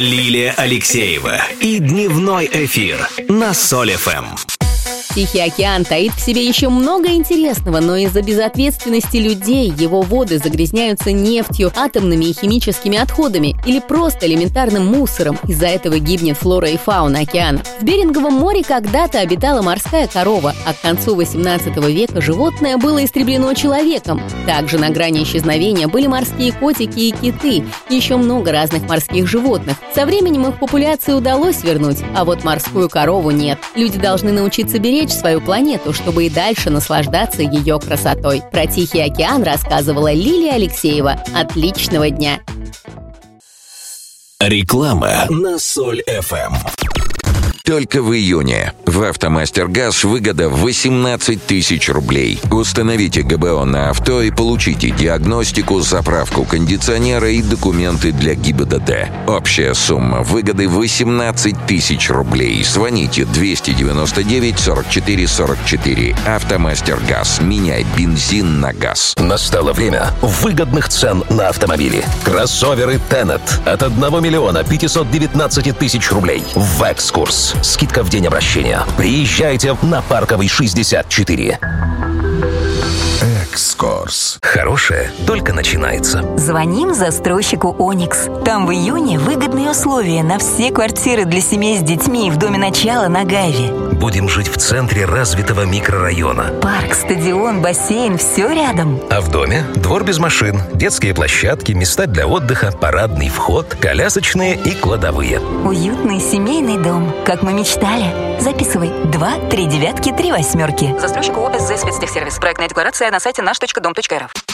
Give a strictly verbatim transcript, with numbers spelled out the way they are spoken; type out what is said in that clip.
Лилия Алексеева и дневной эфир на Соль эф эм. Тихий океан таит в себе еще много интересного, но из-за безответственности людей его воды загрязняются нефтью, атомными и химическими отходами или просто элементарным мусором. Из-за этого гибнет флора и фауна океана. В Беринговом море когда-то обитала морская корова, а к концу восемнадцатого века животное было истреблено человеком. Также на грани исчезновения были морские котики и киты, и еще много разных морских животных. Со временем их популяции удалось вернуть, а вот морскую корову нет. Люди должны научиться беречь свою планету, чтобы и дальше наслаждаться ее красотой. Про Тихий океан рассказывала Лилия Алексеева. Отличного дня! Реклама на Соль эф эм. Только в июне в «АвтоМастер-Газ» выгода восемнадцать тысяч рублей. Установите ГБО на авто и получите диагностику, заправку кондиционера и документы для ГИБДД. Общая сумма выгоды восемнадцать тысяч рублей. Звоните двести девяносто девять сорок четыре сорок четыре. «АвтоМастер-Газ». Меняй бензин на газ. Настало время выгодных цен на автомобили. Кроссоверы Тенет от одного миллиона пятисот девятнадцати тысяч рублей. В «Экскурс». Скидка в день обращения. Приезжайте на Парковой шестьдесят четыре. Экскурс. Хорошее только начинается. Звоним застройщику «Оникс». Там в июне выгодные условия на все квартиры для семей с детьми в доме начала на Гайве. Будем жить в центре развитого микрорайона. Парк, стадион, бассейн – все рядом. А в доме двор без машин, детские площадки, места для отдыха, парадный вход, колясочные и кладовые. Уютный семейный дом, как мы мечтали. Записывай. Два, три девятки, три восьмерки. Застройщик ООО «СЗ Спецтехсервис». Проектная декларация на сайте наш точка дом точка эр эф.